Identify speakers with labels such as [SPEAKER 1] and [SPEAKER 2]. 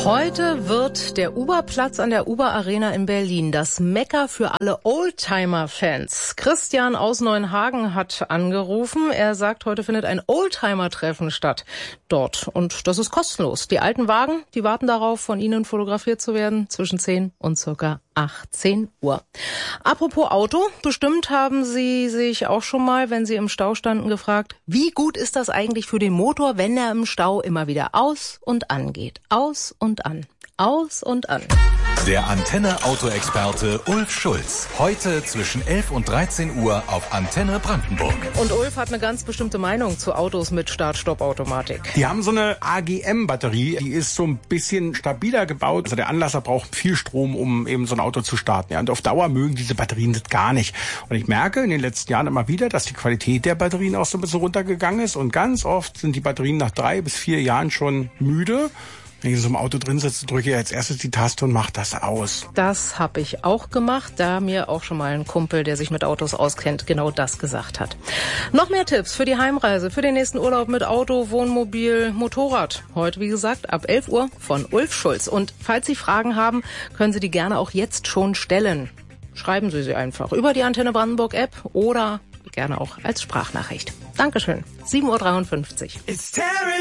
[SPEAKER 1] Heute wird der Uber-Platz an der Uber-Arena in Berlin das Mekka für alle Oldtimer-Fans. Christian aus Neuenhagen hat angerufen. Er sagt, heute findet ein Oldtimer-Treffen statt dort. Und das ist kostenlos. Die alten Wagen, die warten darauf, von Ihnen fotografiert zu werden, zwischen 10 und circa 18 Uhr. Apropos Auto, bestimmt haben Sie sich auch schon mal, wenn Sie im Stau standen, gefragt, wie gut ist das eigentlich für den Motor, wenn er im Stau immer wieder aus und an geht? Aus und an. Aus und an.
[SPEAKER 2] Der Antenne-Auto-Experte Ulf Schulz. Heute zwischen 11 und 13 Uhr auf Antenne Brandenburg.
[SPEAKER 1] Und Ulf hat eine ganz bestimmte Meinung zu Autos mit Start-Stopp-Automatik.
[SPEAKER 3] Die haben so eine AGM-Batterie, die ist so ein bisschen stabiler gebaut. Also der Anlasser braucht viel Strom, um eben so ein Auto zu starten. Ja, und auf Dauer mögen diese Batterien das gar nicht. Und ich merke in den letzten Jahren immer wieder, dass die Qualität der Batterien auch so ein bisschen runtergegangen ist. Und ganz oft sind die Batterien nach 3 bis 4 Jahren schon müde. Wenn ich in so einem Auto drin sitze, drücke ich als erstes die Taste und mache das aus.
[SPEAKER 1] Das habe ich auch gemacht, da mir auch schon mal ein Kumpel, der sich mit Autos auskennt, genau das gesagt hat. Noch mehr Tipps für die Heimreise, für den nächsten Urlaub mit Auto, Wohnmobil, Motorrad. Heute, wie gesagt, ab 11 Uhr von Ulf Schulz. Und falls Sie Fragen haben, können Sie die gerne auch jetzt schon stellen. Schreiben Sie einfach über die Antenne Brandenburg App oder gerne auch als Sprachnachricht. Dankeschön. 7:53 Uhr.